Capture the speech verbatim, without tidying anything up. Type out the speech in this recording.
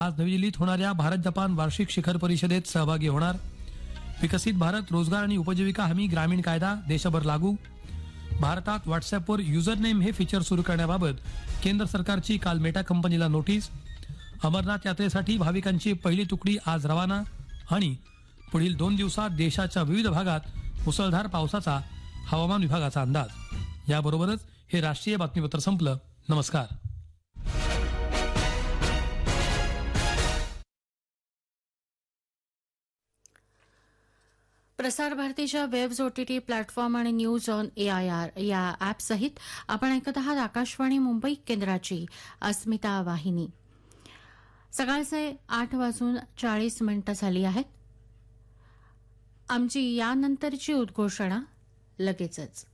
आज नवी दिल्लीत होणाऱ्या भारत जपान वार्षिक शिखर परिषदेत सहभागी होणार. विकसित भारत रोजगार आणि उपजीविका हमी ग्रामीण कायदा देशभर लागू. भारतात व्हॉट्सअपवर युजर नेम हे फीचर सुरू करण्याबाबत केंद्र सरकारची काल मेटा कंपनीला नोटीस. अमरनाथ यात्रेसाठी भाविकांची पहिली तुकडी आज रवाना. आणि पुढील दोन दिवसात देशाच्या विविध भागात मुसळधार पावसाचा हवामान विभागाचा अंदाज. याबरोबरच हे राष्ट्रीय बातमीपत्र संपलं. नमस्कार. प्रसार भारतीच्या वेब्स ओटीटी प्लॅटफॉर्म आणि न्यूज ऑन एआयआर या ॲपसहित आपण ऐकत आहात आकाशवाणी मुंबई केंद्राची अस्मिता वाहिनी. सकाळचे आठ वाजून चाळीस मिनिटं झाली आहेत. आमची यानंतरची उद्घोषणा लगेचच.